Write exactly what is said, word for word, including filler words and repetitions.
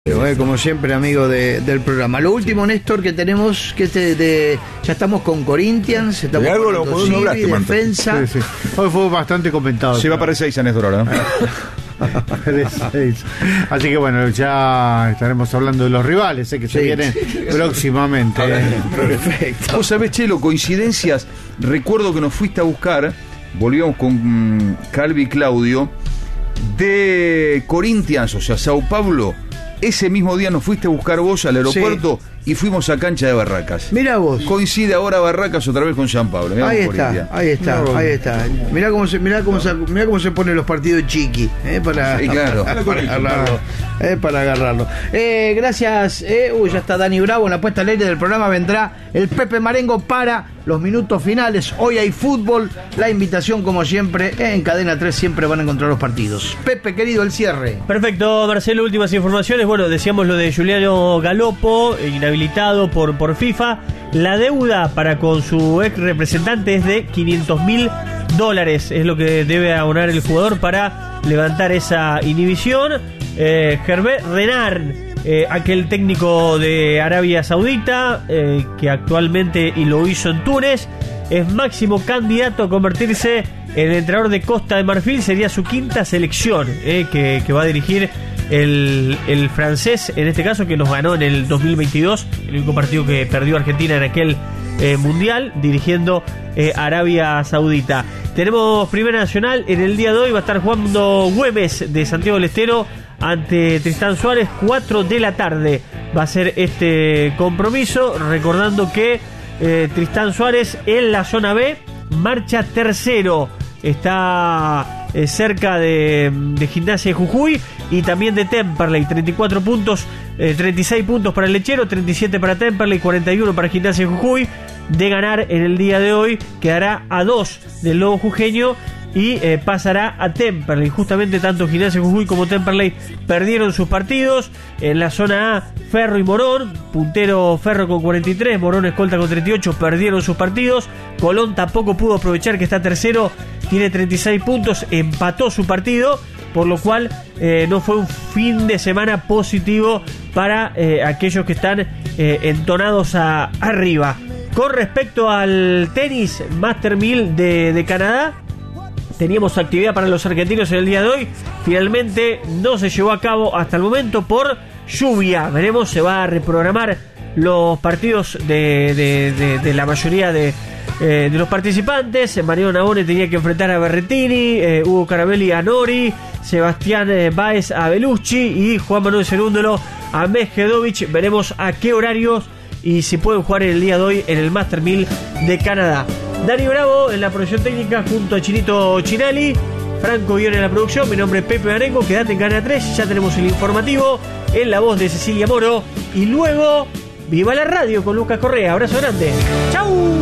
Eh, como siempre, amigo de, del programa. Lo último, Néstor, que tenemos, que este de, ya estamos con Corinthians, estamos de algo con lo no hablaste, defensa. Sí, sí. Hoy fue bastante comentado. Se va para seis a Néstor ahora, ¿no? Así que bueno, ya estaremos hablando de los rivales, eh, que sí, se vienen próximamente. Perfecto. Vos sabés, Chelo, coincidencias. Recuerdo que nos fuiste a buscar, volvíamos con um, Calvi y Claudio, de Corinthians, o sea, Sao Paulo. Ese mismo día nos fuiste a buscar vos al aeropuerto, sí, y fuimos a cancha de Barracas. Mira vos. Coincide ahora Barracas otra vez con San Pablo. Mirá, ahí está, Corinthians. ahí está, no, ahí está. Mirá cómo se, mirá cómo se, mirá cómo se ponen los partidos chiqui, eh, para, sí, claro, para, para agarrarlo. Eh, para agarrarlo. Eh, gracias. Eh, uy, ya está Dani Bravo en la puesta al aire del programa. Vendrá el Pepe Marengo para los minutos finales. Hoy hay fútbol. La invitación, como siempre, en Cadena tres siempre van a encontrar los partidos. Pepe, querido, el cierre. Perfecto, Marcelo, últimas informaciones. Bueno, decíamos lo de Giuliano Galopo, inhabilitado por, por FIFA. La deuda para con su ex representante es de quinientos mil dólares. Es lo que debe abonar el jugador para levantar esa inhibición. Eh, Hervé Renard, eh, aquel técnico de Arabia Saudita, eh, que actualmente y lo hizo en Túnez, es máximo candidato a convertirse en el entrenador de Costa de Marfil. Sería su quinta selección eh, que, que va a dirigir el, el francés, en este caso, que nos ganó en el dos mil veintidós, el único partido que perdió Argentina en aquel eh, mundial, dirigiendo eh, Arabia Saudita. Tenemos Primera Nacional, en el día de hoy va a estar jugando Güemes de Santiago del Estero ante Tristán Suárez, cuatro de la tarde va a ser este compromiso, recordando que eh, Tristán Suárez en la zona B marcha tercero, está eh, cerca de, de Gimnasia de Jujuy y también de Temperley, treinta y cuatro puntos, eh, treinta y seis puntos para el Lechero, treinta y siete para Temperley, cuarenta y uno para Gimnasia de Jujuy. De ganar en el día de hoy quedará a dos del Lobo Jujeño y eh, pasará a Temperley. Justamente tanto Gimnasia Jujuy como Temperley perdieron sus partidos. En la zona A, Ferro y Morón, puntero Ferro con cuarenta y tres, Morón escolta con treinta y ocho, perdieron sus partidos. Colón tampoco pudo aprovechar que está tercero, tiene treinta y seis puntos, empató su partido, por lo cual eh, no fue un fin de semana positivo para eh, aquellos que están eh, entonados a, arriba. Con respecto al tenis Master mil de, de Canadá, teníamos actividad para los argentinos en el día de hoy. Finalmente no se llevó a cabo hasta el momento por lluvia. Veremos, se va a reprogramar los partidos de, de, de, de la mayoría de, eh, de los participantes. Mariano Navone tenía que enfrentar a Berrettini, eh, Hugo Carabelli a Nori, Sebastián eh, Báez a Belucci y Juan Manuel Cerúndolo a Medjedovic. Veremos a qué horarios y si pueden jugar el día de hoy en el Master mil de Canadá. Dani Bravo en la producción técnica junto a Chinito Chinali, Franco Guión en la producción. Mi nombre es Pepe Marengo, quédate en Cadena tres, ya tenemos el informativo en la voz de Cecilia Moro y luego viva la radio con Lucas Correa. Abrazo grande, chau.